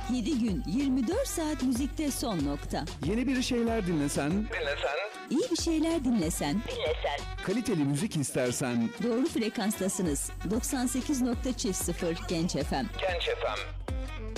7 gün 24 saat müzikte son nokta. Yeni bir şeyler dinlesen, İyi bir şeyler dinlesen, kaliteli müzik istersen, doğru frekanstasınız. 98.0 Genç FM. Genç FM.